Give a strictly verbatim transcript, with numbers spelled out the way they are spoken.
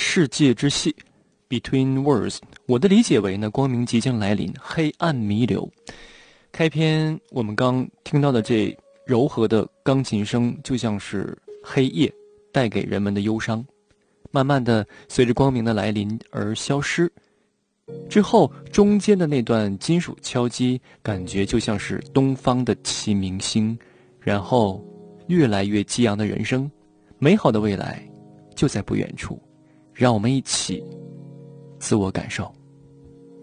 世界之戏 Between Worlds， 我的理解为呢，光明即将来临，黑暗弥留。开篇我们刚听到的这柔和的钢琴声，就像是黑夜带给人们的忧伤，慢慢的随着光明的来临而消失。之后中间的那段金属敲击，感觉就像是东方的齐明星，然后越来越激昂的人生，美好的未来就在不远处，让我们一起自我感受。